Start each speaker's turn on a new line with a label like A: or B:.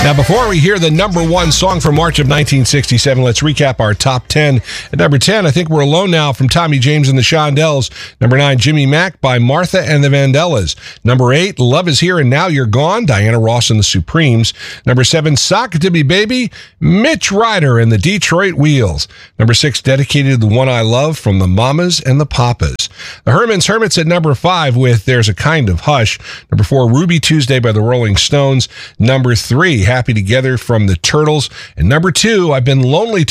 A: Now, before we hear the number one song from March of 1967, let's recap our top 10. At number 10, I Think We're Alone Now from Tommy James and the Shondells. Number 9, Jimmy Mack by Martha and the Vandellas. Number 8, Love Is Here and Now You're Gone, Diana Ross and the Supremes. Number 7, Sock It To Me Baby, Mitch Ryder and the Detroit Wheels. Number 6, Dedicated to the One I Love from the Mamas and the Papas. The Herman's Hermits at number 5 with There's a Kind of Hush. Number 4, Ruby Tuesday by the Rolling Stones. Number 3, Happy Together from the Turtles. And number 2, I've Been Lonely